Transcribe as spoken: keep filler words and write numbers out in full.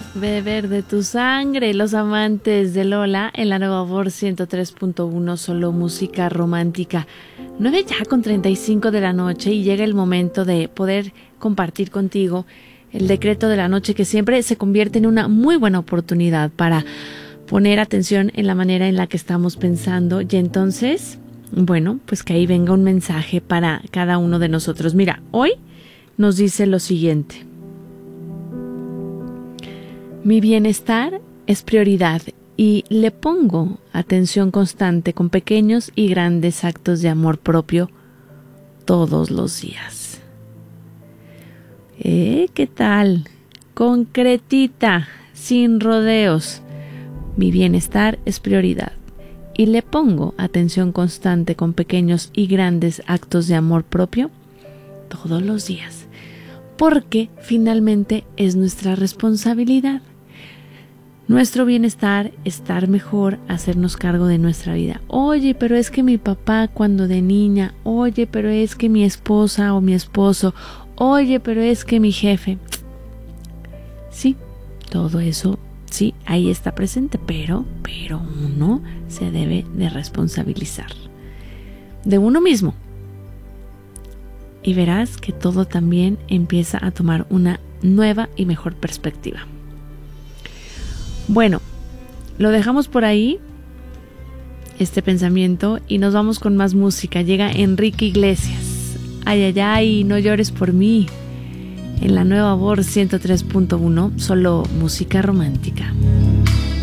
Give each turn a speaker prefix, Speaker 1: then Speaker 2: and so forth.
Speaker 1: Beber de tu sangre, los amantes de Lola en la Nueva Voz ciento tres punto uno, solo música romántica. nueve ya con treinta y cinco de la noche y llega el momento de poder compartir contigo el decreto de la noche, que siempre se convierte en una muy buena oportunidad para poner atención en la manera en la que estamos pensando. Y entonces, bueno, pues que ahí venga un mensaje para cada uno de nosotros. Mira, hoy nos dice lo siguiente: mi bienestar es prioridad y le pongo atención constante con pequeños y grandes actos de amor propio todos los días. ¿Eh? ¿Qué tal? Concretita, sin rodeos. Mi bienestar es prioridad y le pongo atención constante con pequeños y grandes actos de amor propio todos los días. Porque finalmente es nuestra responsabilidad. Nuestro bienestar, estar mejor, hacernos cargo de nuestra vida. Oye, pero es que mi papá cuando de niña, oye, pero es que mi esposa o mi esposo, oye, pero es que mi jefe. Sí, todo eso, sí, ahí está presente, pero, pero uno se debe de responsabilizar de uno mismo. Y verás que todo también empieza a tomar una nueva y mejor perspectiva. Bueno, lo dejamos por ahí, este pensamiento, y nos vamos con más música. Llega Enrique Iglesias. Ay, ay, ay, no llores por mí. En la Nueva Voz ciento tres punto uno, solo música romántica.